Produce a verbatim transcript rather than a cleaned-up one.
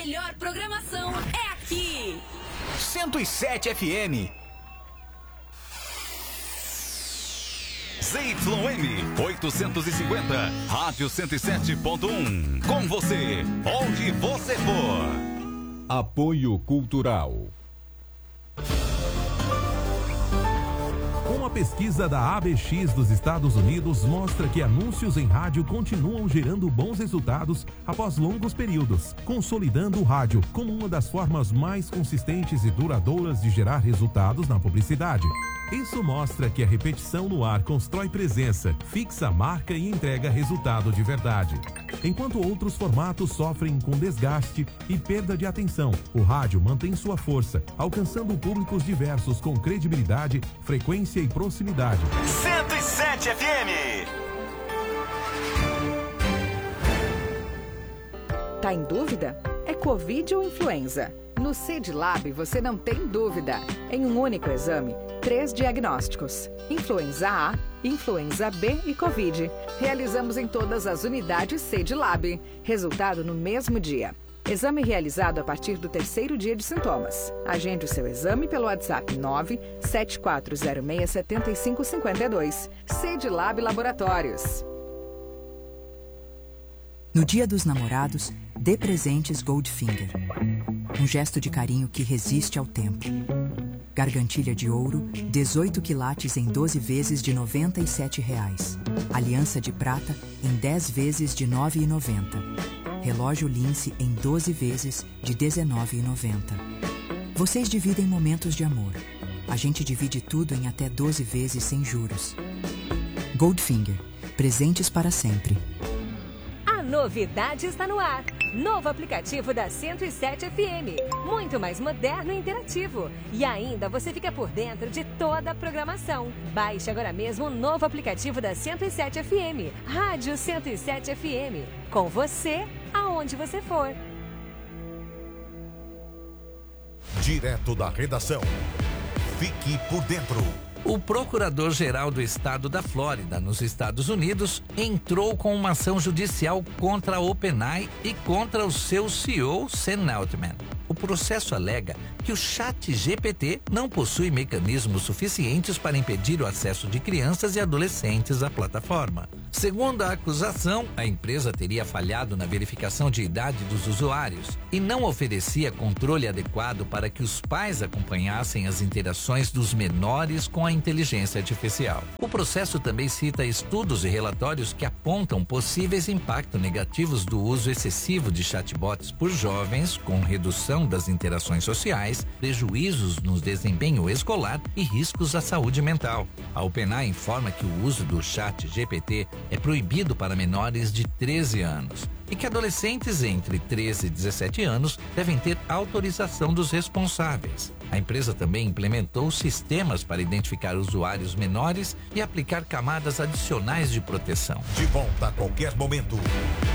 melhor programação é aqui. cento e sete F M. Z Y M oitocentos e cinquenta, Rádio cento e sete ponto um. Com você, onde você for. Apoio Cultural. Uma pesquisa da A B X dos Estados Unidos mostra que anúncios em rádio continuam gerando bons resultados após longos períodos, consolidando o rádio como uma das formas mais consistentes e duradouras de gerar resultados na publicidade. Isso mostra que a repetição no ar constrói presença, fixa a marca e entrega resultado de verdade. Enquanto outros formatos sofrem com desgaste e perda de atenção, o rádio mantém sua força, alcançando públicos diversos com credibilidade, frequência e proximidade. cento e sete F M. Tá em dúvida? É Covid ou influenza? No CEDLAB você não tem dúvida. Em um único exame, três diagnósticos: influenza A, influenza B e Covid. Realizamos em todas as unidades CEDLAB. Resultado no mesmo dia. Exame realizado a partir do terceiro dia de sintomas. Agende o seu exame pelo WhatsApp nove sete quatro zero seis sete cinco cinco dois. CEDLAB Laboratórios. No Dia dos Namorados, dê presentes Goldfinger. Um gesto de carinho que resiste ao tempo. Gargantilha de ouro, dezoito quilates em doze vezes de noventa e sete reais. Aliança de prata em dez vezes de nove reais e noventa centavos. Relógio Lince em doze vezes de dezenove reais e noventa centavos. Vocês dividem momentos de amor. A gente divide tudo em até doze vezes sem juros. Goldfinger. Presentes para sempre. A novidade está no ar. Novo aplicativo da cento e sete F M. Muito mais moderno e interativo. E ainda você fica por dentro de toda a programação. Baixe agora mesmo o novo aplicativo da cento e sete F M. Rádio cento e sete F M. Com você, aonde você for. Direto da redação. Fique por dentro. O Procurador-Geral do Estado da Flórida, nos Estados Unidos, entrou com uma ação judicial contra a OpenAI e contra o seu C E O, Sam Altman. O processo alega que o Chat G P T não possui mecanismos suficientes para impedir o acesso de crianças e adolescentes à plataforma. Segundo a acusação, a empresa teria falhado na verificação de idade dos usuários e não oferecia controle adequado para que os pais acompanhassem as interações dos menores com a inteligência artificial. O processo também cita estudos e relatórios que apontam possíveis impactos negativos do uso excessivo de chatbots por jovens, com redução das interações sociais, prejuízos no desempenho escolar e riscos à saúde mental. A OpenAI informa que o uso do Chat G P T é proibido para menores de treze anos e que adolescentes entre treze e dezessete anos devem ter autorização dos responsáveis. A empresa também implementou sistemas para identificar usuários menores e aplicar camadas adicionais de proteção. De volta a qualquer momento.